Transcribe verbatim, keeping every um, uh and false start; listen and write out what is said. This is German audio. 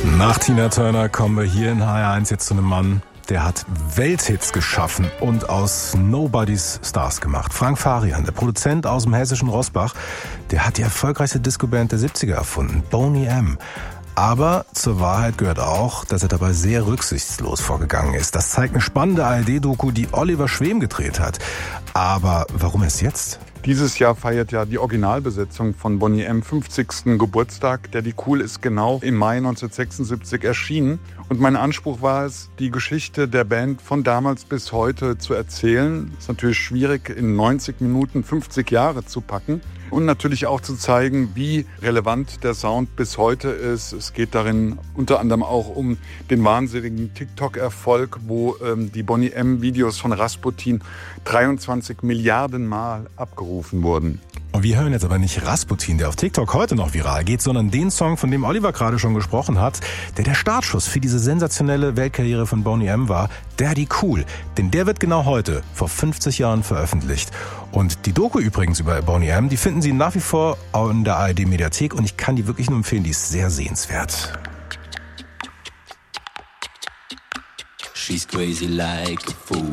Nach Tina Turner kommen wir hier in H R eins jetzt zu einem Mann, der hat Welthits geschaffen und aus Nobodies Stars gemacht. Frank Farian, der Produzent aus dem hessischen Roßbach, der hat die erfolgreichste Disco-Band der siebziger erfunden, Boney M. Aber zur Wahrheit gehört auch, dass er dabei sehr rücksichtslos vorgegangen ist. Das zeigt eine spannende A R D-Doku, die Oliver Schwem gedreht hat. Aber warum erst jetzt? Dieses Jahr feiert ja die Originalbesetzung von Boney M. fünfzigsten Geburtstag. Daddy Cool ist genau im Mai neunzehnhundertsechsundsiebzig erschienen. Und mein Anspruch war es, die Geschichte der Band von damals bis heute zu erzählen. Ist natürlich schwierig, in neunzig Minuten fünfzig Jahre zu packen. Und natürlich auch zu zeigen, wie relevant der Sound bis heute ist. Es geht darin unter anderem auch um den wahnsinnigen TikTok-Erfolg, wo ähm, die Boney M-Videos von Rasputin dreiundzwanzig Milliarden Mal abgerufen wurden. Und wir hören jetzt aber nicht Rasputin, der auf TikTok heute noch viral geht, sondern den Song, von dem Oliver gerade schon gesprochen hat, der der Startschuss für diese sensationelle Weltkarriere von Boney M war, Daddy Cool. Denn der wird genau heute, vor fünfzig Jahren, veröffentlicht. Und die Doku übrigens über Boney M, die finden Sie nach wie vor in der A R D-Mediathek und ich kann die wirklich nur empfehlen, die ist sehr sehenswert. She's crazy like a fool.